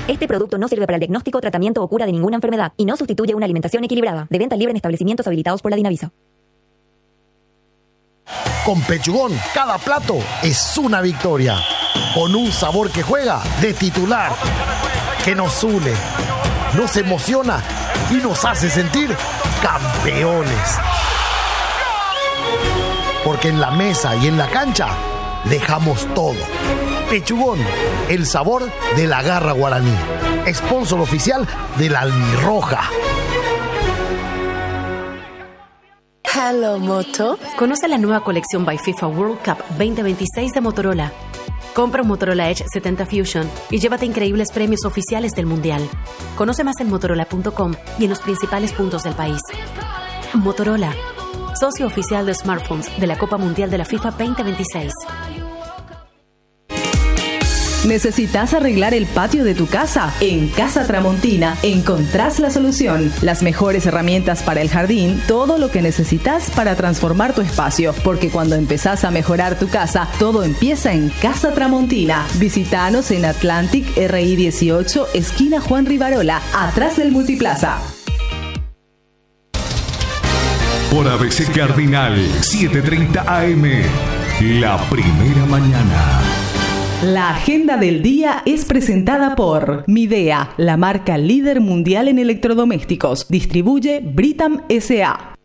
Este producto no sirve para el diagnóstico, tratamiento o cura de ninguna enfermedad y no sustituye una alimentación equilibrada. De venta libre en establecimientos habilitados por la Dinavisa. Con Pechugón, cada plato es una victoria. Con un sabor que juega de titular, que nos une, nos emociona y nos hace sentir campeones. Porque en la mesa y en la cancha dejamos todo. Pechugón, el sabor de la garra guaraní. Sponsor oficial de la Albirroja. Hello, Moto. Conoce la nueva colección by FIFA World Cup 2026 de Motorola. Compra un Motorola Edge 70 Fusion y llévate increíbles premios oficiales del Mundial. Conoce más en motorola.com y en los principales puntos del país. Motorola, socio oficial de smartphones de la Copa Mundial de la FIFA 2026. ¿Necesitas arreglar el patio de tu casa? En Casa Tramontina encontrás la solución. Las mejores herramientas para el jardín, todo lo que necesitas para transformar tu espacio. Porque cuando empezás a mejorar tu casa, todo empieza en Casa Tramontina. Visítanos en Atlantic RI 18, esquina Juan Rivarola, atrás del Multiplaza. Por ABC Cardinal 7:30 AM, la primera mañana. La agenda del día es presentada por Midea, la marca líder mundial en electrodomésticos. Distribuye Britam S.A.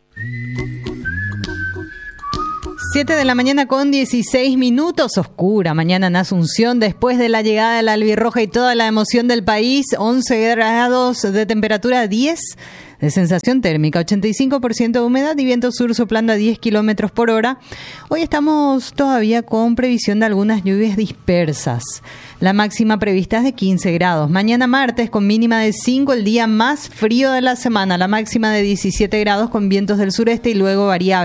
7 de la mañana con 16 minutos. Oscura mañana en Asunción después de la llegada de la albirroja y toda la emoción del país. 11 grados de temperatura, 10 de sensación térmica, 85% de humedad y viento sur soplando a 10 kilómetros por hora. Hoy estamos todavía con previsión de algunas lluvias dispersas. La máxima prevista es de 15 grados. Mañana martes con mínima de 5, el día más frío de la semana. La máxima de 17 grados con vientos del sureste y luego variable.